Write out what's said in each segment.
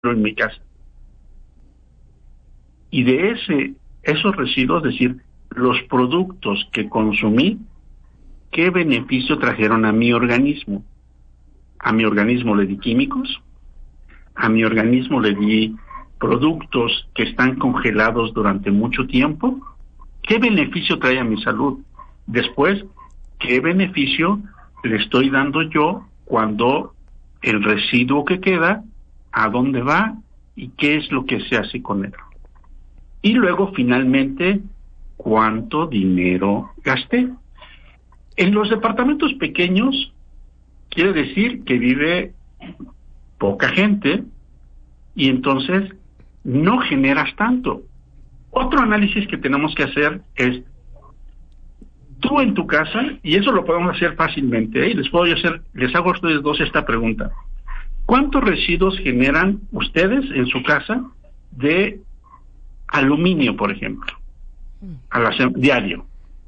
en mi casa. Y de esos residuos, es decir, los productos que consumí, ¿qué beneficio trajeron a mi organismo? A mi organismo le di químicos, a mi organismo le di productos que están congelados durante mucho tiempo. ¿Qué beneficio trae a mi salud? Después, ¿qué beneficio le estoy dando yo cuando el residuo que queda, a dónde va y qué es lo que se hace con él? Y luego, finalmente, ¿cuánto dinero gasté? En los departamentos pequeños, quiere decir que vive poca gente y entonces no generas tanto. Otro análisis que tenemos que hacer es, tú en tu casa, y eso lo podemos hacer fácilmente, ¿eh? Les hago a ustedes dos esta pregunta. ¿Cuántos residuos generan ustedes en su casa de aluminio, por ejemplo, diario?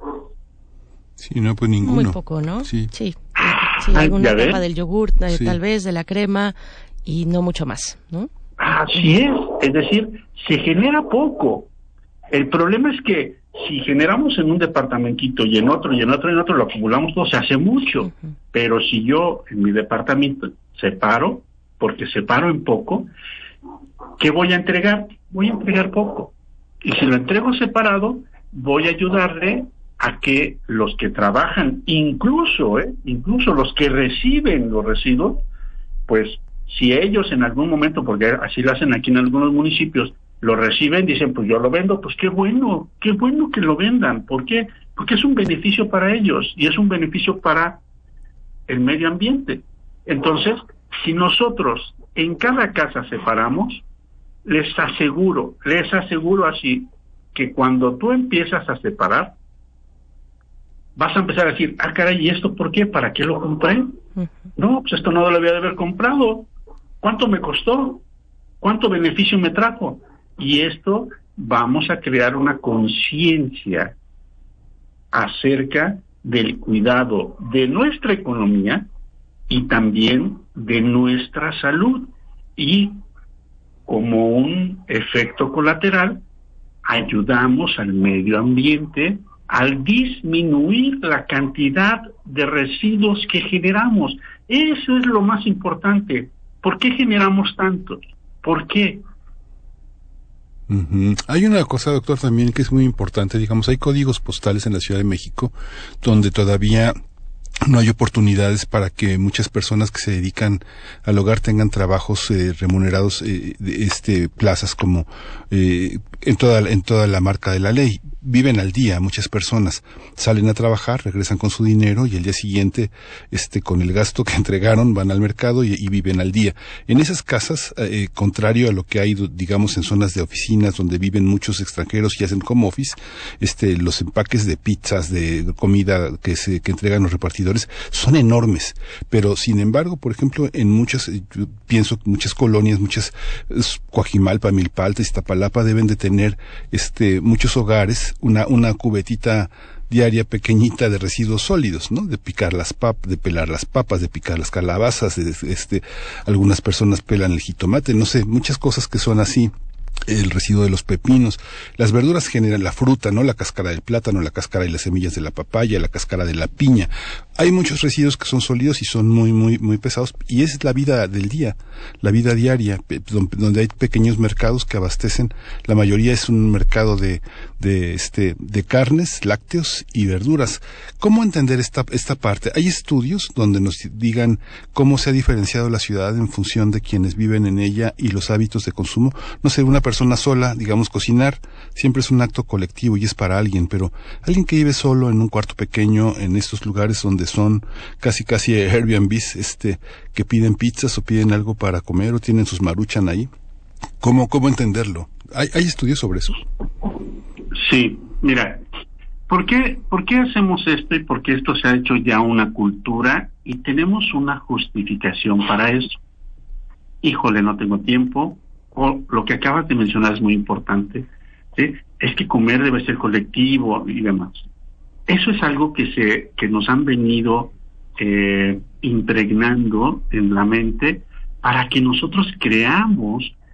Sí, no, pues ninguno. Muy poco, ¿no? Sí. Alguna capa del yogur, tal vez, de la crema, y no mucho más, ¿no? Así es decir, se genera poco. El problema es que si generamos en un departamentito y en otro, lo acumulamos todo, se hace mucho. Uh-huh. Pero si yo en mi departamento separo, porque separo en poco, ¿qué voy a entregar? Voy a entregar poco. Y si lo entrego separado, voy a ayudarle a que los que trabajan, incluso los que reciben los residuos, pues si ellos en algún momento, porque así lo hacen aquí en algunos municipios, lo reciben, dicen, pues yo lo vendo, pues qué bueno que lo vendan. ¿Por qué? Porque es un beneficio para ellos y es un beneficio para el medio ambiente. Entonces, si nosotros en cada casa separamos, les aseguro así, que cuando tú empiezas a separar, vas a empezar a decir, caray, ¿y esto por qué? ¿Para qué lo compré? Uh-huh. No, pues esto no lo debía de haber comprado. ¿Cuánto me costó? ¿Cuánto beneficio me trajo? Y esto vamos a crear una conciencia acerca del cuidado de nuestra economía y también de nuestra salud. Y como un efecto colateral, ayudamos al medio ambiente al disminuir la cantidad de residuos que generamos. Eso es lo más importante. ¿Por qué generamos tantos? ¿Por qué? Uh-huh. Hay una cosa, doctor, también que es muy importante. Digamos, hay códigos postales en la Ciudad de México donde todavía no hay oportunidades para que muchas personas que se dedican al hogar tengan trabajos remunerados, plazas como en toda la marca de la ley. Viven al día, muchas personas salen a trabajar, regresan con su dinero y el día siguiente, con el gasto que entregaron, van al mercado y viven al día. En esas casas, contrario a lo que hay, digamos, en zonas de oficinas donde viven muchos extranjeros y hacen home office, los empaques de pizzas, de comida que entregan los repartidores son enormes. Pero sin embargo, por ejemplo, en muchas colonias, Coajimalpa, Milpa, Iztapalapa deben de tener, muchos hogares una cubetita diaria pequeñita de residuos sólidos, ¿no? De picar de pelar las papas, de picar las calabazas, algunas personas pelan el jitomate, no sé, muchas cosas que son así. El residuo de los pepinos, las verduras generan la fruta, ¿no? La cáscara del plátano, la cáscara y las semillas de la papaya, la cáscara de la piña. Hay muchos residuos que son sólidos y son muy, muy, muy pesados, y es la vida del día, la vida diaria, donde hay pequeños mercados que abastecen. La mayoría es un mercado de carnes, lácteos y verduras. ¿Cómo entender esta parte? ¿Hay estudios donde nos digan cómo se ha diferenciado la ciudad en función de quienes viven en ella y los hábitos de consumo? No sé, una persona sola, digamos, cocinar siempre es un acto colectivo y es para alguien, pero alguien que vive solo en un cuarto pequeño, en estos lugares donde son casi Airbnbs, que piden pizzas o piden algo para comer o tienen sus Maruchan ahí, ¿cómo entenderlo? ¿Hay estudios sobre eso? Sí, mira, ¿por qué hacemos esto y por qué esto se ha hecho ya una cultura y tenemos una justificación para eso? Híjole, no tengo tiempo. O lo que acabas de mencionar es muy importante, ¿sí? Es que comer debe ser colectivo y demás. Eso es algo que nos han venido impregnando en la mente para que nosotros creamos